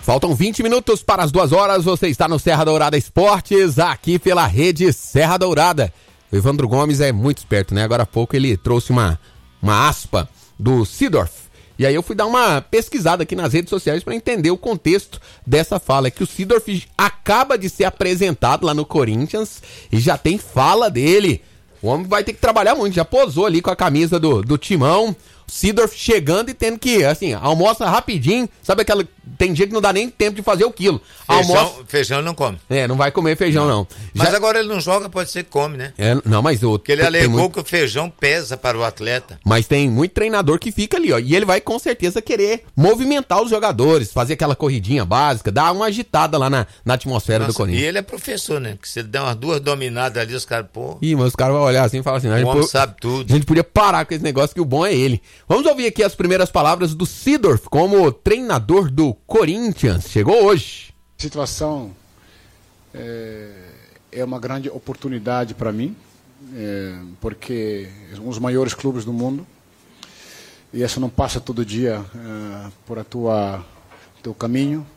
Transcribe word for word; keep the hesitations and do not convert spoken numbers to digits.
Faltam vinte minutos para as duas horas, você está no Serra Dourada Esportes, aqui pela rede Serra Dourada. O Evandro Gomes é muito esperto, né? Agora há pouco ele trouxe uma, uma aspa do Seedorf. E aí eu fui dar uma pesquisada aqui nas redes sociais para entender o contexto dessa fala. É que o Seedorf acaba de ser apresentado lá no Corinthians e já tem fala dele. O homem vai ter que trabalhar muito, já posou ali com a camisa do, do Timão. Seedorf chegando e tendo que, assim, almoça rapidinho. Sabe aquela... Tem dia que não dá nem tempo de fazer o quilo. Feijão, Almoça... feijão não come. É, não vai comer feijão, não. não. Mas Já... agora ele não joga, pode ser que come, né? É, não, mas o... Porque ele tem alegou muito... que o feijão pesa para o atleta. Mas tem muito treinador que fica ali, ó. E ele vai com certeza querer movimentar os jogadores, fazer aquela corridinha básica, dar uma agitada lá na, na atmosfera Nossa, do Corinthians. E ele é professor, né? Porque se ele der umas duas dominadas ali, os caras, pô... Ih, mas os caras vão olhar assim e falar assim... O homem pô... sabe tudo. A gente podia parar com esse negócio que o bom é ele. Vamos ouvir aqui as primeiras palavras do Seedorf como treinador do Corinthians. Chegou hoje. A situação é, é uma grande oportunidade para mim, é, porque é um dos maiores clubes do mundo e isso não passa todo dia é, por a tua teu caminho.